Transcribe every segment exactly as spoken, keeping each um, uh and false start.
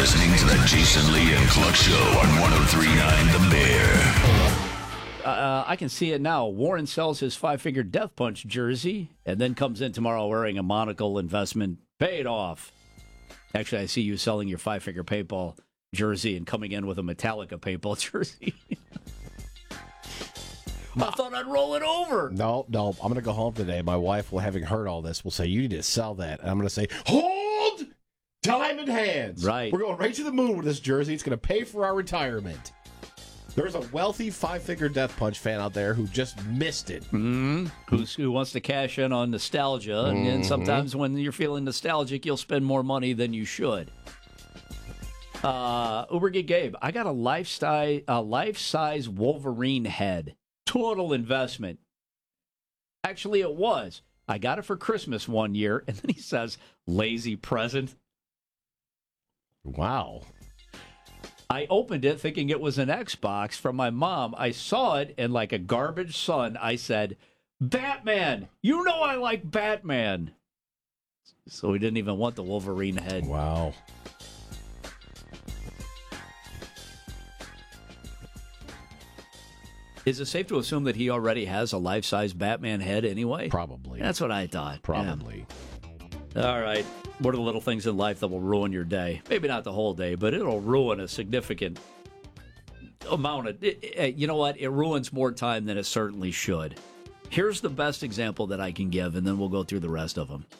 listening to the Jason Lee and Cluck Show on one oh three point nine The Bear. Uh, I can see it now. Warren sells his five-figure Death Punch jersey and then comes in tomorrow wearing a monocle investment paid off. Actually, I see you selling your five-figure paintball jersey and coming in with a Metallica paintball jersey. I thought I'd roll it over. No, no. I'm going to go home today. My wife, will, having heard all this, will say, you need to sell that. And I'm going to say, hold diamond hands. Right. We're going right to the moon with this jersey. It's going to pay for our retirement. There's a wealthy five-figure Death Punch fan out there who just missed it. Mm-hmm. Who's, who wants to cash in on nostalgia. Mm-hmm. And sometimes when you're feeling nostalgic, you'll spend more money than you should. Uh, Uber Geek Gabe, I got a lifestyle, a life-size Wolverine head. Total investment. Actually, it was. I got it for Christmas one year, and then he says, lazy present. Wow. I opened it thinking it was an Xbox from my mom. I saw it, and like a garbage son, I said, Batman! You know I like Batman! So he didn't even want the Wolverine head. Wow. Is it safe to assume that he already has a life-size Batman head anyway? Probably. That's what I thought. Probably. Yeah. All right. What are the little things in life that will ruin your day? Maybe not the whole day, but it'll ruin a significant amount of... It, it, you know what? It ruins more time than it certainly should. Here's the best example that I can give, and then we'll go through the rest of them.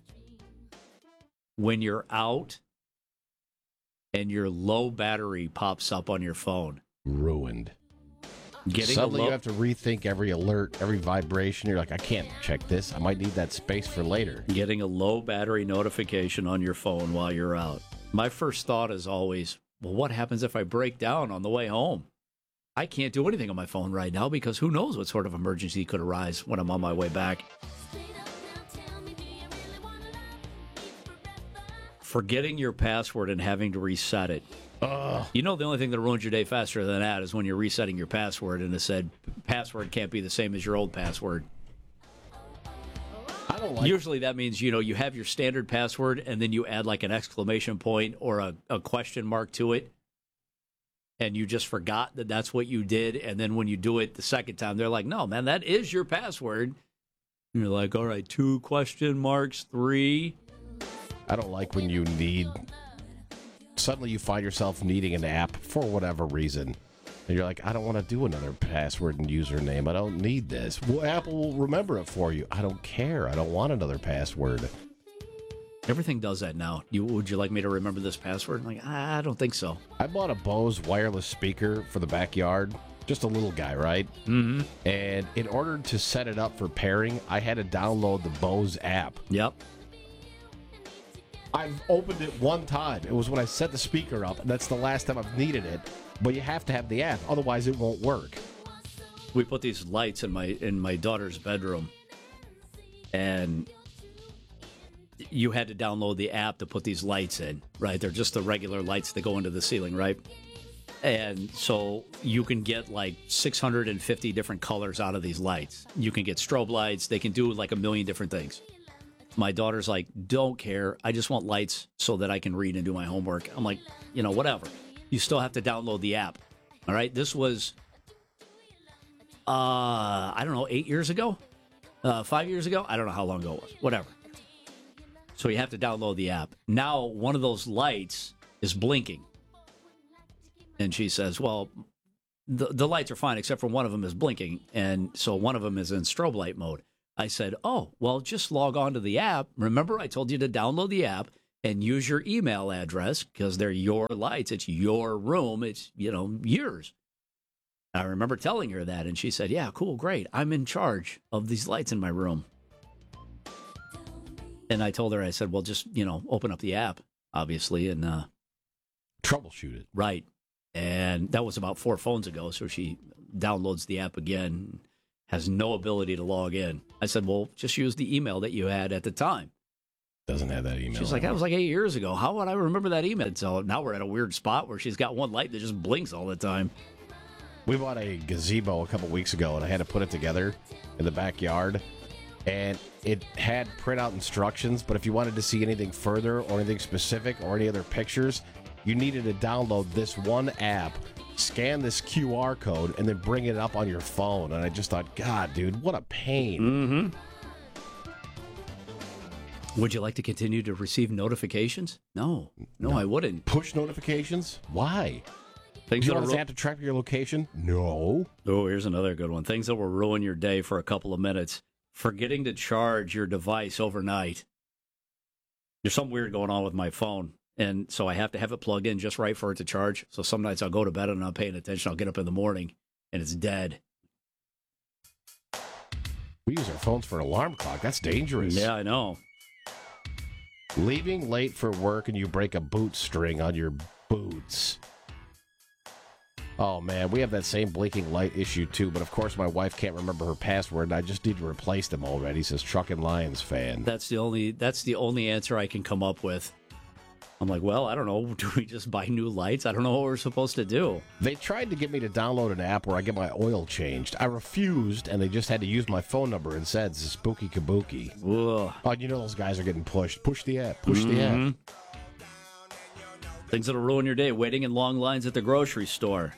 When you're out and your low battery pops up on your phone. Ruined. Getting Suddenly a low, you have to rethink every alert, every vibration. You're like, I can't check this. I might need that space for later. Getting a low battery notification on your phone while you're out. My first thought is always, well, what happens if I break down on the way home? I can't do anything on my phone right now because who knows what sort of emergency could arise when I'm on my way back. Forgetting your password and having to reset it. Ugh. You know the only thing that ruins your day faster than that is when you're resetting your password and it said password can't be the same as your old password. I don't like Usually that means, you know, you have your standard password and then you add like an exclamation point or a, a question mark to it. And you just forgot that that's what you did. And then when you do it the second time, they're like, no, man, that is your password. And you're like, all right, two question marks, three. I don't like when you need... Suddenly you find yourself needing an app for whatever reason. And you're like, I don't want to do another password and username. I don't need this. Well, Apple will remember it for you. I don't care. I don't want another password. Everything does that now. You, would you like me to remember this password? I'm like, I don't think so. I bought a Bose wireless speaker for the backyard. Just a little guy, right? Mm-hmm. And in order to set it up for pairing, I had to download the Bose app. Yep. I've opened it one time. It was when I set the speaker up, and that's the last time I've needed it. But you have to have the app, otherwise it won't work. We put these lights in my in my daughter's bedroom, and you had to download the app to put these lights in, right? They're just the regular lights that go into the ceiling, right? And so you can get like six hundred fifty different colors out of these lights. You can get strobe lights. They can do like a million different things. My daughter's like, don't care. I just want lights so that I can read and do my homework. I'm like, you know, whatever. You still have to download the app. All right. This was, uh, I don't know, eight years ago, uh, five years ago. I don't know how long ago it was. Whatever. So you have to download the app. Now, one of those lights is blinking. And she says, well, the, the lights are fine, except for one of them is blinking. And so one of them is in strobe light mode. I said, oh, well, just log on to the app. Remember, I told you to download the app and use your email address because they're your lights. It's your room. It's, you know, yours. I remember telling her that, and she said, yeah, cool, great. I'm in charge of these lights in my room. And I told her, I said, well, just, you know, open up the app, obviously, and uh, troubleshoot it. Right. And that was about four phones ago, so she downloads the app again. Has no ability to log in. I said, well, just use the email that you had at the time. Doesn't have that email. She's like, that was like eight years ago. How would I remember that email? So now we're at a weird spot where she's got one light that just blinks all the time. We bought a gazebo a couple weeks ago, and I had to put it together in the backyard. And it had printout instructions, but if you wanted to see anything further or anything specific or any other pictures, you needed to download this one app, scan this Q R code, and then bring it up on your phone. And I just thought, God, dude, what a pain. Mm-hmm. Would you like to continue to receive notifications? No. No, no. I wouldn't. Push notifications? Why? Things you that don't ru- have to track your location? No. Oh, here's another good one. Things that will ruin your day for a couple of minutes. Forgetting to charge your device overnight. There's something weird going on with my phone, and so I have to have it plugged in just right for it to charge. So some nights I'll go to bed and I'm not paying attention. I'll get up in the morning, and it's dead. We use our phones for an alarm clock. That's dangerous. Yeah, I know. Leaving late for work and you break a boot string on your boots. Oh, man, we have that same blinking light issue, too. But, of course, my wife can't remember her password, and I just need to replace them already, says Truckin' Lions fan. That's the only that's the only answer I can come up with. I'm like, well, I don't know. Do we just buy new lights? I don't know what we're supposed to do. They tried to get me to download an app where I get my oil changed. I refused, and they just had to use my phone number instead. It's spooky kabuki. Ugh. Oh, you know those guys are getting pushed. Push the app. Push mm-hmm. the app. Things that'll ruin your day. Waiting in long lines at the grocery store.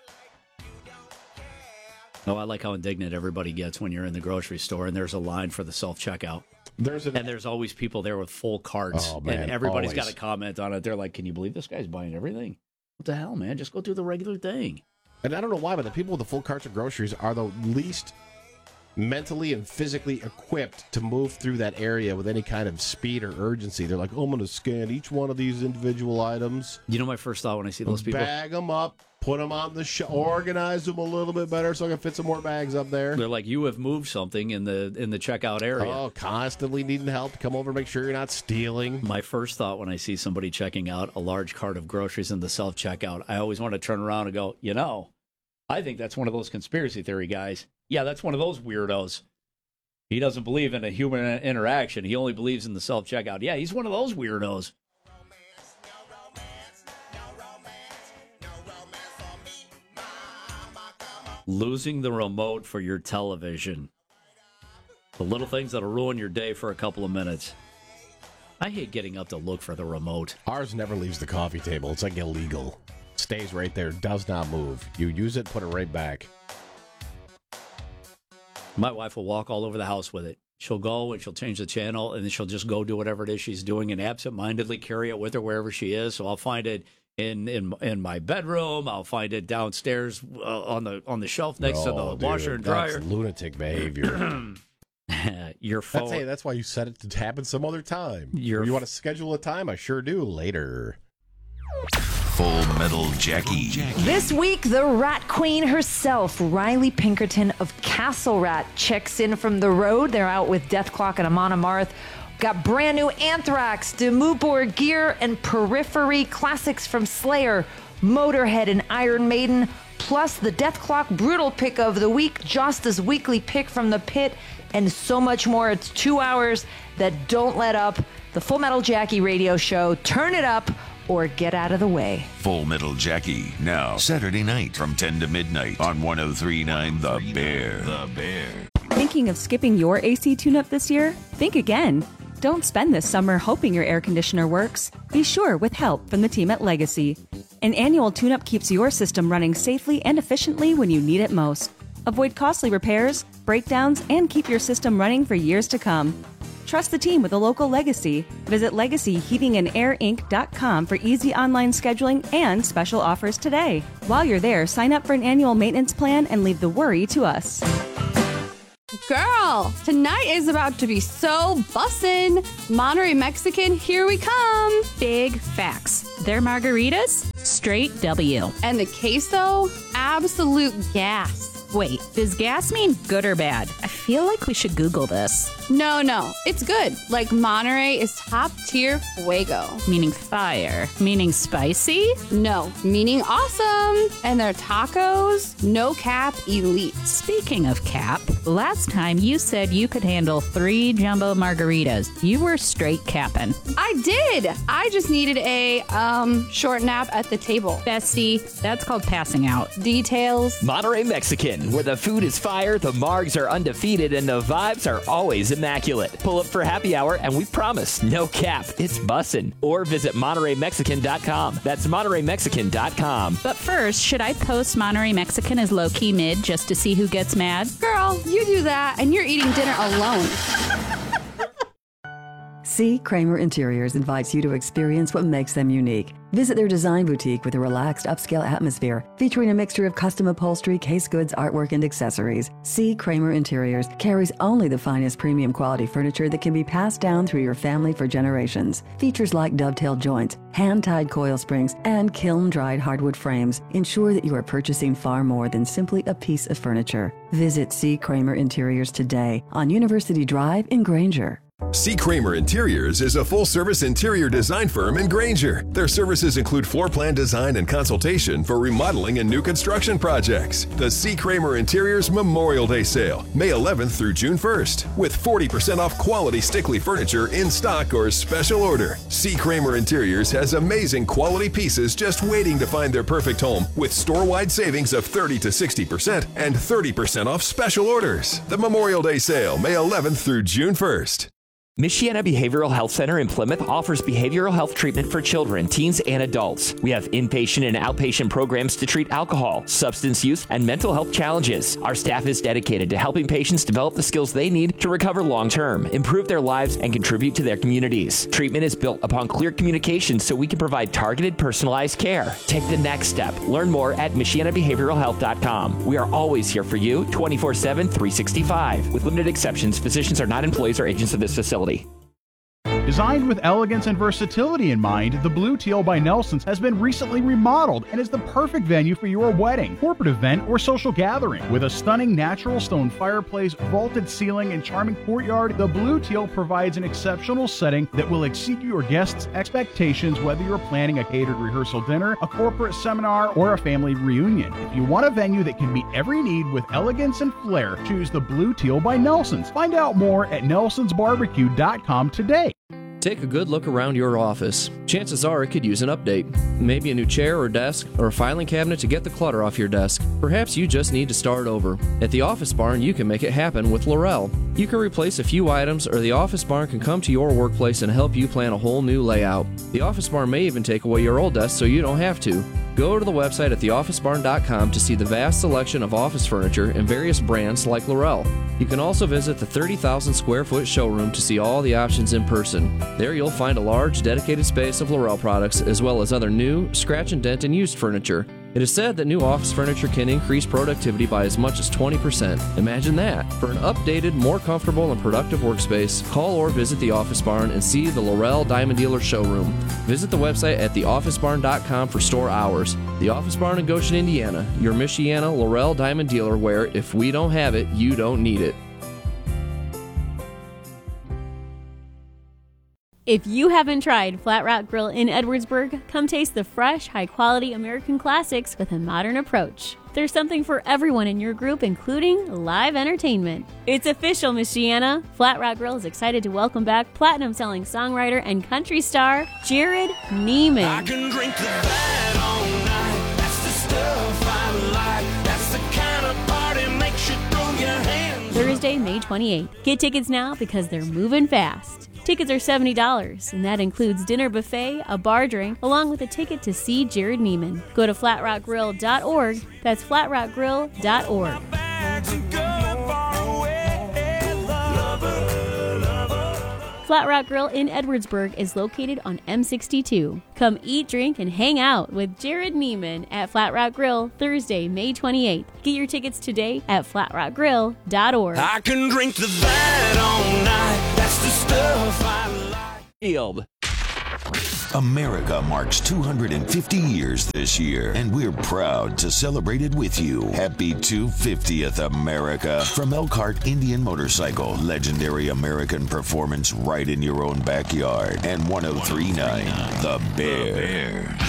Oh, I like how indignant everybody gets when you're in the grocery store and there's a line for the self-checkout. There's an, and there's always people there with full carts. Oh, man, and everybody's always. got a comment on it. They're like, can you believe this guy's buying everything? What the hell, man? Just go do the regular thing. And I don't know why, but the people with the full carts of groceries are the least mentally and physically equipped to move through that area with any kind of speed or urgency. They're like, oh, I'm going to scan each one of these individual items. You know my first thought when I see those people? Bag them up. Put them on the shelf, organize them a little bit better so I can fit some more bags up there. They're like, you have moved something in the in the checkout area. Oh, constantly needing help to come over and make sure you're not stealing. My first thought when I see somebody checking out a large cart of groceries in the self-checkout, I always want to turn around and go, you know, I think that's one of those conspiracy theory guys. Yeah, that's one of those weirdos. He doesn't believe in a human interaction. He only believes in the self-checkout. Yeah, he's one of those weirdos. Losing the remote for your television. The little things that'll ruin your day for a couple of minutes. I hate getting up to look for the remote. Ours never leaves the coffee table. It's like illegal. Stays right there. Does not move. You use it, put it right back. My wife will walk all over the house with it. She'll go and she'll change the channel, and then she'll just go do whatever it is she's doing and absentmindedly carry it with her wherever she is. So I'll find it in in in my bedroom. I'll find it downstairs uh, on the on the shelf next oh, to the dude, washer and dryer. That's lunatic behavior. Your phone. That's, hey, that's why you set it to happen some other time. Your you want to schedule a time? I sure do. Later. Full Metal Jackie. This week, the Rat Queen herself, Riley Pinkerton of Castle Rat, checks in from the road. They're out with Death Clock and Amon Amarth. Got brand new Anthrax, Demubor gear, and Periphery classics from Slayer, Motorhead, and Iron Maiden. Plus the Death Clock Brutal Pick of the Week, Josta's weekly pick from the pit, and so much more. It's two hours that don't let up. The Full Metal Jackie radio show. Turn it up or get out of the way. Full Metal Jackie, now Saturday night from ten to midnight on one oh three point nine The Bear. The Bear. Thinking of skipping your A C tune-up this year? Think again. Don't spend this summer hoping your air conditioner works. Be sure with help from the team at Legacy. An annual tune-up keeps your system running safely and efficiently when you need it most. Avoid costly repairs, breakdowns, and keep your system running for years to come. Trust the team with a local Legacy. Visit legacy heating and air inc dot com for easy online scheduling and special offers today. While you're there, sign up for an annual maintenance plan and leave the worry to us. Girl, tonight is about to be so bussin'. Monterey Mexican, here we come. Big facts. Their margaritas, straight W. And the queso, absolute gas. Wait, does gas mean good or bad? I feel like we should Google this. No, no, it's good. Like Monterey is top tier fuego. Meaning fire. Meaning spicy? No, meaning awesome. And their tacos, no cap elite. Speaking of cap, last time you said you could handle three jumbo margaritas. You were straight capping. I did. I just needed a um short nap at the table. Bestie, that's called passing out. Details. Monterey Mexican, where the food is fire, the margs are undefeated. beat it, and the vibes are always immaculate. Pull up for happy hour, and we promise, no cap, it's bussin'. Or visit Monterey Mexican dot com. That's Monterey Mexican dot com. But first, should I post Monterey Mexican as low-key mid just to see who gets mad? Girl, you do that, and you're eating dinner alone. C. Kramer Interiors invites you to experience what makes them unique. Visit their design boutique with a relaxed upscale atmosphere featuring a mixture of custom upholstery, case goods, artwork, and accessories. C. Kramer Interiors carries only the finest premium quality furniture that can be passed down through your family for generations. Features like dovetail joints, hand-tied coil springs, and kiln-dried hardwood frames ensure that you are purchasing far more than simply a piece of furniture. Visit C. Kramer Interiors today on University Drive in Granger. C. Kramer Interiors is a full-service interior design firm in Granger. Their services include floor plan design and consultation for remodeling and new construction projects. The C. Kramer Interiors Memorial Day Sale, May eleventh through June first, with forty percent off quality Stickley furniture in stock or special order. C. Kramer Interiors has amazing quality pieces just waiting to find their perfect home, with store-wide savings of thirty to sixty percent and thirty percent off special orders. The Memorial Day Sale, May eleventh through June first. Michiana Behavioral Health Center in Plymouth offers behavioral health treatment for children, teens, and adults. We have inpatient and outpatient programs to treat alcohol, substance use, and mental health challenges. Our staff is dedicated to helping patients develop the skills they need to recover long-term, improve their lives, and contribute to their communities. Treatment is built upon clear communication so we can provide targeted, personalized care. Take the next step. Learn more at Michiana Behavioral Health dot com. We are always here for you, twenty-four seven, three sixty-five. With limited exceptions, physicians are not employees or agents of this facility. Designed with elegance and versatility in mind, the Blue Teal by Nelson's has been recently remodeled and is the perfect venue for your wedding, corporate event, or social gathering. With a stunning natural stone fireplace, vaulted ceiling, and charming courtyard, the Blue Teal provides an exceptional setting that will exceed your guests' expectations, whether you're planning a catered rehearsal dinner, a corporate seminar, or a family reunion. If you want a venue that can meet every need with elegance and flair, choose the Blue Teal by Nelson's. Find out more at nelsons barbecue dot com today. Take a good look around your office. Chances are it could use an update. Maybe a new chair or desk, or a filing cabinet to get the clutter off your desk. Perhaps you just need to start over. At the Office Barn, you can make it happen with Laurel. You can replace a few items, or the Office Barn can come to your workplace and help you plan a whole new layout. The Office Barn may even take away your old desk so you don't have to. Go to the website at the office barn dot com to see the vast selection of office furniture and various brands like Laurel. You can also visit the thirty thousand square foot showroom to see all the options in person. There you'll find a large dedicated space of Laurel products as well as other new, scratch and dent and used furniture. It is said that new office furniture can increase productivity by as much as twenty percent. Imagine that. For an updated, more comfortable and productive workspace, call or visit the Office Barn and see the Laurel Diamond Dealer showroom. Visit the website at the office barn dot com for store hours. The Office Barn in Goshen, Indiana, your Michiana Laurel Diamond Dealer where if we don't have it, you don't need it. If you haven't tried Flat Rock Grill in Edwardsburg, come taste the fresh, high-quality American classics with a modern approach. There's something for everyone in your group, including live entertainment. It's official, Michiana. Flat Rock Grill is excited to welcome back platinum-selling songwriter and country star Jared Neiman. I can drink the bad all night. That's the stuff I like. That's the kind of party makes you throw your hands. Thursday, May twenty-eighth. Get tickets now because they're moving fast. Tickets are seventy dollars, and that includes dinner buffet, a bar drink, along with a ticket to see Jared Neiman. Go to flat rock grill dot org. That's flat rock grill dot org. Flat Rock Grill in Edwardsburg is located on M sixty-two. Come eat, drink, and hang out with Jared Neiman at Flat Rock Grill Thursday, May twenty-eighth. Get your tickets today at flat rock grill dot org. I can drink the bad all night. That's the stuff I like. Field. America marks two hundred fifty years this year, and we're proud to celebrate it with you. Happy two hundred fiftieth, America. From Elkhart Indian Motorcycle, legendary American performance right in your own backyard. And one oh three point nine The Bear.